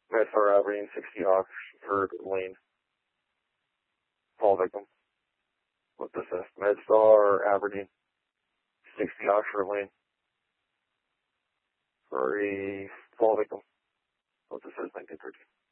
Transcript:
MedStar Aberdeen, 60 Ox for lane. Fall victim. What's this? MedStar Aberdeen, 60 Ox for lane. For a fall victim. What's this? 1913.